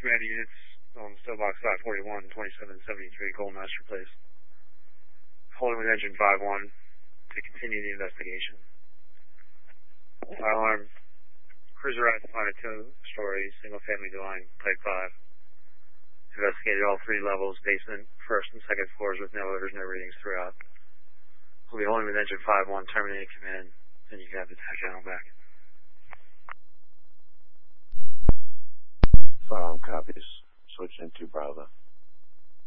command units on Stillbox 541, 2773 Golden Master Place. Holding with engine 5-1 to continue the investigation. Fire alarm. Cruiser at Planet 2-story, single-family dwelling, Type 5. Investigated all 3 levels, basement, first and second floors with no odors, no readings throughout. We'll be holding with engine 5-1, terminating command, and you can have the TAC channel back. Firearm copies. Switch into Bravo.